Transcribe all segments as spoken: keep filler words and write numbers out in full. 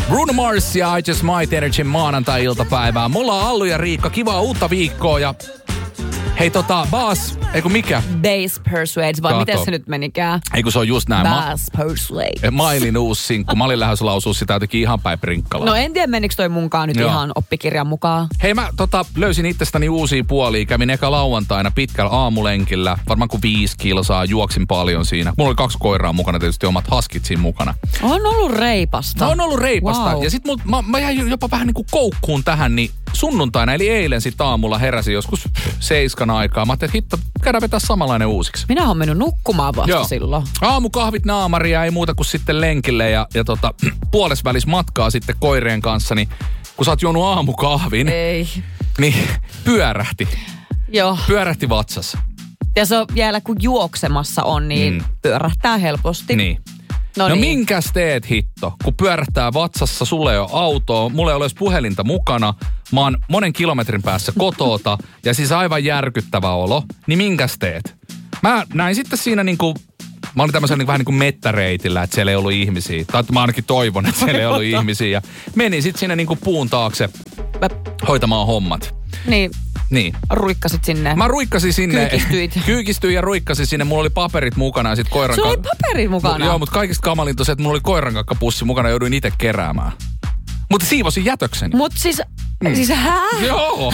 Bruno Mars ja I Just Might Energy maanantai-iltapäivää. Mulla on Allu ja Riikka, kivaa uutta viikkoa ja hei tota, Bass, eiku mikä? Bass Persuades, vai Kato. miten se nyt menikään? Eiku se on just näin. Bass Persuades. Mailin uusi sinkku. Mä olin lähes lausua sitä jotenkin ihan päin prinkkalaa. No en tiedä, menikö toi munkaan nyt Joo. ihan oppikirjan mukaan. Hei mä tota, löysin itsestäni uusia puolia. Kävin eka lauantaina pitkällä aamulenkillä. Varmaan kuin viisi kilsaa. Juoksin paljon siinä. Mulla oli kaksi koiraa mukana, tietysti omat haskit siinä mukana. On ollut reipasta. No, on ollut reipasta. Wow. Ja sit mul, mä, mä jäin jopa vähän niinku koukkuun tähän, niin sunnuntaina, eli eilen sit aamulla heräsin joskus seiskan aikaa. Mä ajattelin, että hitto, käydään vetää samanlainen uusiksi. Minä oon mennyt nukkumaan vasta Joo. silloin. Aamukahvit naamaria, ei muuta kuin sitten lenkille ja, ja tota, puolesvälis matkaa sitten koireen kanssa, niin kun sä oot juonut aamukahvin, Ei. niin pyörähti. Joo. Pyörähti vatsassa. Ja se on vielä kun juoksemassa on, niin Mm. pyörähtää helposti. Niin. No, No niin. minkäs teet hitto, kun pyörähtää vatsassa, sulle ei ole autoa, mulla ei ole edes puhelinta mukana, mä oon monen kilometrin päässä kotoota ja siis aivan järkyttävä olo, niin minkäs teet? Mä näin sitten siinä niinku, mä olin tämmöisen niinku, vähän niin kuin mettäreitillä, että siellä ei ollut ihmisiä, tai mä ainakin toivon, että siellä ei ollut ihmisiä ja menin sitten siinä niinku puun taakse Mä, hoitamaan hommat. niin, Niin. ruikkasit sinne. Mä ruikkasin sinne. Kyykistyit. Kyykistyin ja ruikkasin sinne. Mulla oli paperit mukana ja sit koiran... Sulla oli ka- paperit mukana? Joo, mutta kaikista kamalinta se, että mulla oli koirankakkapussi mukana ja jouduin itse keräämään. Mutta siivosin jätökseni. Mut siis, mm. siis hää? Joo.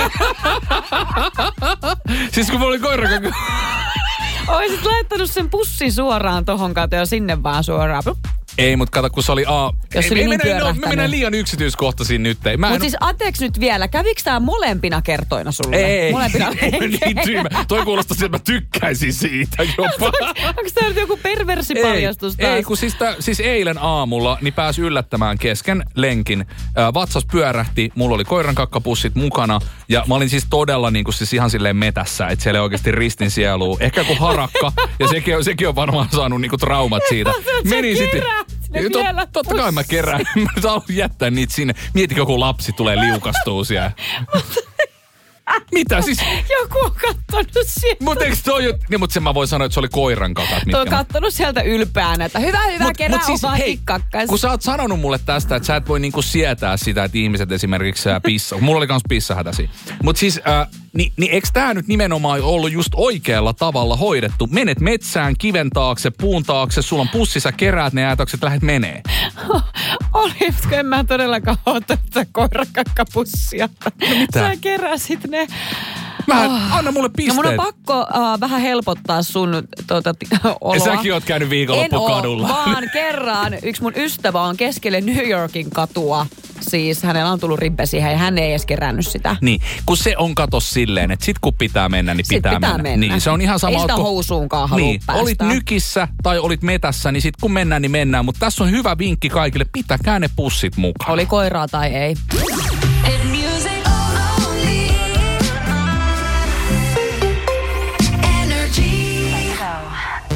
Siis kun mulla oli koirankakka... Oisit laittanut sen pussin suoraan tohon kautta ja sinne vaan suoraan. Ei, mutta kato, kun se oli... A... Jos se oli niin mennä, no, pyörähtänyt. me mennään liian yksityiskohtaisiin nyt. Mä en Mutta oo- siis anteeksi nyt vielä, kävikö tää molempina kertoina sulle? Ei, Molempina niin tyymä. Toi kuulostaa, että mä tykkäisin siitä jopa. Onko tää nyt joku perversipaljastus Ei, taas? ei kun siis, tää, siis eilen aamulla niin pääsi yllättämään kesken lenkin. Ää, vatsas pyörähti, mulla oli koiran kakkapussit mukana ja mä olin siis todella niin kuin siis ihan silleen metässä, että siellä ei oikeasti ristin sielua. Ehkä joku harakka ja sekin on, sekin on varmaan saanut niin kuin traumat siitä. Menin sitten... Tot, totta kai mä kerään. Mä nyt haluan jättää niitä sinne. Mietitkö, joku lapsi tulee liukastuu siellä. Mitä siis? Joku on kattonut sieltä. Mutta eikö toi jo... Niin, mutta sen mä voin sanoa, että se oli koiran kakat. Toi on kattonut sieltä ylpeänä, että hyvä, hyvä, mut, kerää mut omaa siis, kikkakkas. Kun sä oot sanonut mulle tästä, että sä et voi niinku sietää sitä, että ihmiset esimerkiksi pissa. Mulla oli kans pissahätäsi. Mutta siis, äh, niin, niin eikö tää nyt nimenomaan ollut just oikealla tavalla hoidettu? Menet metsään, kiven taakse, puun taakse, sulla on pussi, sä keräät ne jäätökset, lähdet menee. Oli, mutta en mä todellakaan ottanut tätä koirakakkapussia. No mitä? Sä keräsit ne. Vähän, Oh. anna mulle No pisteet. mun on pakko uh, vähän helpottaa sun tuota, oloa. Ja säkin oot käynyt viikonloppukadulla. En oo, vaan kerran yksi mun ystävä on keskelle New Yorkin katua. Siis hänellä on tullut ribbe siihen ja hän ei edes kerännyt sitä. Niin, kun se on kato silleen, että sit kun pitää mennä, niin pitää, pitää mennä. mennä. Niin, se on ihan sama. Ei sitä ootko- housuunkaan halua niin, päästää. olit nykissä tai olit metässä, niin sit kun mennään, niin mennään. Mutta tässä on hyvä vinkki kaikille, pitäkää ne pussit mukaan. Oli koiraa tai ei.